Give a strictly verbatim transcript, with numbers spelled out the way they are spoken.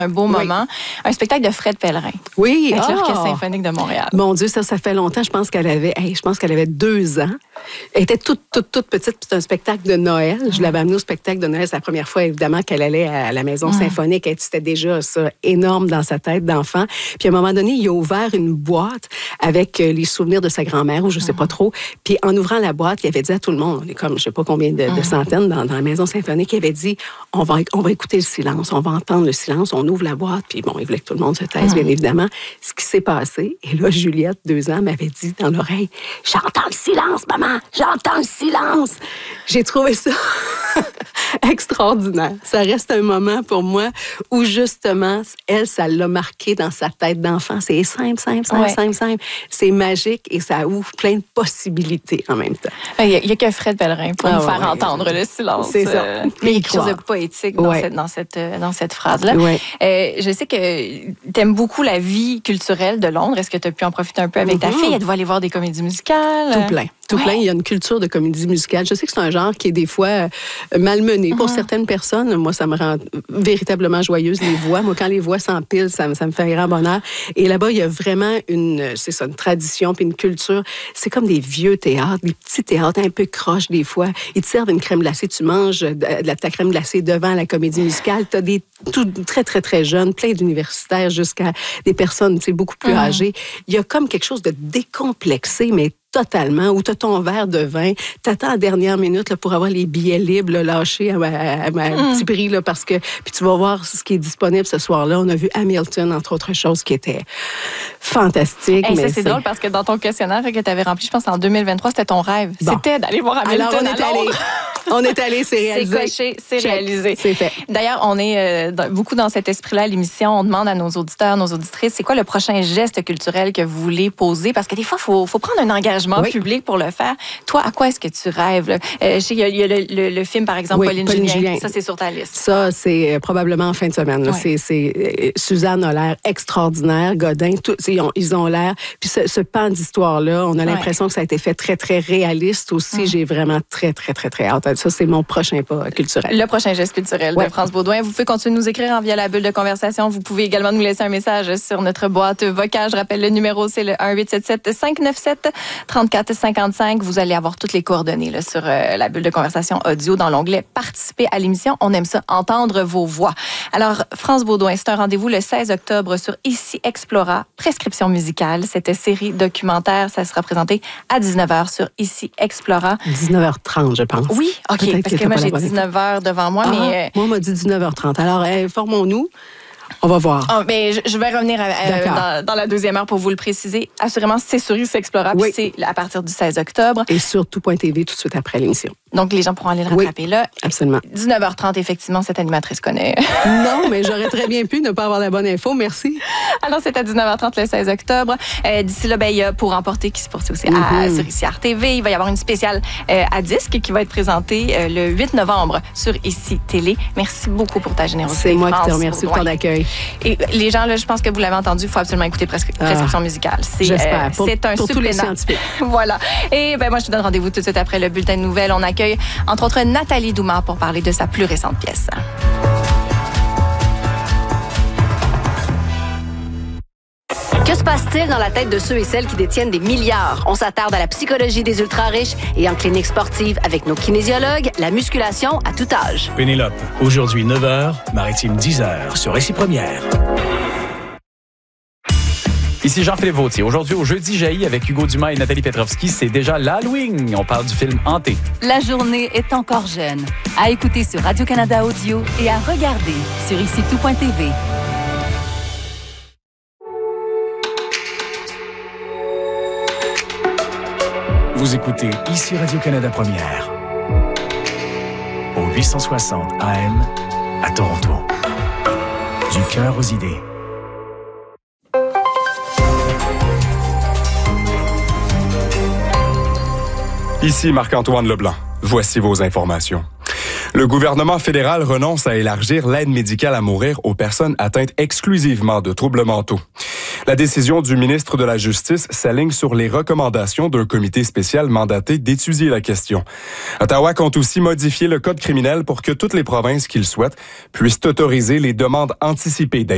Un beau oui. moment. Un spectacle de Fred Pellerin. Oui. Avec ah. l'Orchestre symphonique de Montréal. Mon Dieu, ça, ça fait longtemps. Je pense qu'elle avait, hey, je pense qu'elle avait deux ans. Elle était toute, toute, toute petite. C'était un spectacle de Noël. Mm. Je l'avais amenée au spectacle de Noël. C'est la première fois, évidemment, qu'elle allait à la Maison mm. symphonique. C'était déjà ça, énorme dans sa tête d'enfant. Puis à un moment donné, il a ouvert une boîte avec les souvenirs de sa grand-mère, ou je sais mm. pas trop. Puis en ouvrant la boîte, il avait dit à tout le monde, on est comme je sais pas combien de, mm. de centaines dans, dans la Maison symphonique, il avait dit, on va, on va écouter le silence, on va entendre le silence, on ouvre la boîte. Puis bon, il voulait que tout le monde se taise, mm. bien évidemment. Ce qui s'est passé, et là, Juliette, deux ans, m'avait dit dans l'oreille, j'entends le silence, maman, j'entends le silence. J'ai trouvé ça extraordinaire. Ça reste un moment pour moi où, justement, elle, ça l'a marqué dans sa tête d'enfant. C'est simple, simple, simple, ouais. simple, simple. C'est magique et ça ouvre plein de possibilités en même temps. Il n'y a, a que Fred Pellerin pour ah, nous faire ouais. entendre le silence. C'est ça. Euh, mais il y a quelque chose de poétique dans, ouais. cette, dans, cette, dans cette phrase-là. Ouais. Euh, je sais que tu aimes beaucoup la vie culturelle de Londres. Est-ce que tu as pu en profiter un peu avec mm-hmm. ta fille? Elle doit aller voir des comédies musicales? Tout plein. Tout ouais. plein. Il y a une culture de comédie musicale. Je sais que c'est un genre qui est des fois malmené mm-hmm. pour certaines personnes. Moi, ça me rend véritablement joyeuse, les voix. Moi, quand les voix s'empilent, ça, ça me fait un grand bonheur. Et là-bas, il y a vraiment une, c'est ça, une tradition puis une culture. C'est comme des vieux théâtres, des petits théâtres un peu croches des fois. Ils te servent une crème glacée. Tu manges de, de ta crème glacée devant la comédie musicale. Tu as des tout, très, très, très jeunes, plein d'universitaires jusqu'à des personnes tu sais, beaucoup plus mm-hmm. âgées. Il y a comme quelque chose de décomplexé, mais totalement, où tu as ton verre de vin, t'attends à la dernière minute là, pour avoir les billets libres là, lâchés à, à, à, à mm. petit prix, là, parce que puis tu vas voir ce qui est disponible ce soir-là. On a vu Hamilton, entre autres choses, qui était fantastique. Hey, mais ça, c'est, c'est drôle parce que dans ton questionnaire que tu avais rempli, je pense en deux mille vingt-trois, c'était ton rêve. Bon. C'était d'aller voir Hamilton. Alors, on est allé. On est allé, c'est réalisé. C'est coché, c'est Check. réalisé. C'est fait. D'ailleurs, on est euh, beaucoup dans cet esprit-là à l'émission. On demande à nos auditeurs, nos auditrices, c'est quoi le prochain geste culturel que vous voulez poser? Parce que des fois, il faut, faut prendre un engagement oui. public pour le faire. Toi, à quoi est-ce que tu rêves? Euh, je sais, il y a, il y a le, le, le film, par exemple, oui, Pauline, Pauline Julien. Julien. Ça, c'est sur ta liste. Ça, c'est euh, probablement en fin de semaine. Ouais. C'est, c'est, euh, Suzanne a l'air extraordinaire. Godin, tout, ils, ont, ils ont l'air. Puis ce, ce pan d'histoire-là, on a l'impression ouais. que ça a été fait très, très réaliste aussi. Mm. J'ai vraiment très, très, très, très hâte. Ça, c'est mon prochain pas culturel. Le prochain geste culturel ouais. de France Beaudoin. Vous pouvez continuer de nous écrire en via la bulle de conversation. Vous pouvez également nous laisser un message sur notre boîte vocale. Je rappelle le numéro, c'est le un huit sept sept cinq neuf sept trois quatre cinq cinq. Vous allez avoir toutes les coordonnées là, sur euh, la bulle de conversation audio dans l'onglet « Participer à l'émission ». On aime ça, entendre vos voix. Alors, France Beaudoin, c'est un rendez-vous le seize octobre sur Ici Explora, prescription musicale. Cette série documentaire, ça sera présenté à dix-neuf heures sur Ici Explora. dix-neuf heures trente, je pense. Oui, OK, Peut-être parce que, que moi, j'ai dix-neuf heures devant moi. Ah, mais... Moi, on m'a dit dix-neuf heures trente. Alors, informons-nous. On va voir. Oh, mais je, je vais revenir à, euh, dans, dans la deuxième heure pour vous le préciser. Assurément, c'est sur Ici Explora, oui. puis c'est à partir du seize octobre. Et sur tout point t v tout de suite après l'émission. Donc, les gens pourront aller le rattraper oui, là. Absolument. dix-neuf heures trente, effectivement, cette animatrice connaît. Non, mais j'aurais très bien pu ne pas avoir la bonne info. Merci. Alors, c'est à dix-neuf heures trente le seize octobre. Euh, d'ici là, ben, il y a Pour Emporter qui se poursuit aussi mm-hmm. à, sur Ici R T V. Il va y avoir une spéciale euh, à disque qui va être présentée euh, le huit novembre sur Ici Télé. Merci beaucoup pour ta générosité. C'est moi France, qui te remercie pour ton accueil. Et les gens, là, je pense que vous l'avez entendu, il faut absolument écouter Prescri- ah, Prescription musicale. C'est, j'espère. Euh, pour, c'est un pour tous les scientifiques. Voilà. Et ben, moi, je te donne rendez-vous tout de suite après le bulletin de nouvelles. On accueille, entre autres, Nathalie Doumar pour parler de sa plus récente pièce. Que se passe-t-il dans la tête de ceux et celles qui détiennent des milliards? On s'attarde à la psychologie des ultra-riches et en clinique sportive avec nos kinésiologues, la musculation à tout âge. Pénélope, aujourd'hui neuf heures, Maritime dix heures sur Récit Première. Ici Jean-Philippe Vautier. Aujourd'hui, au Jeudi Jaillit avec Hugo Dumas et Nathalie Petrovski, c'est déjà l'Halloween. On parle du film Hanté. La journée est encore jeune. À écouter sur Radio-Canada Audio et à regarder sur ici tout point t v. Vous écoutez Ici Radio-Canada Première. Au huit cent soixante A M à Toronto. Du cœur aux idées. Ici Marc-Antoine Leblanc. Voici vos informations. Le gouvernement fédéral renonce à élargir l'aide médicale à mourir aux personnes atteintes exclusivement de troubles mentaux. La décision du ministre de la Justice s'aligne sur les recommandations d'un comité spécial mandaté d'étudier la question. Ottawa compte aussi modifier le code criminel pour que toutes les provinces qui le souhaitent puissent autoriser les demandes anticipées d'aide